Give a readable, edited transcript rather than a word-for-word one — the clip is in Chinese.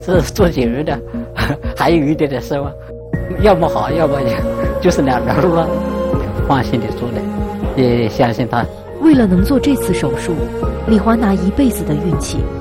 是做节日的，还有一点点失望，要么好，要么就是两条路了。放心的做的，也相信他。 为了能做这次手术，李华拿一辈子的运气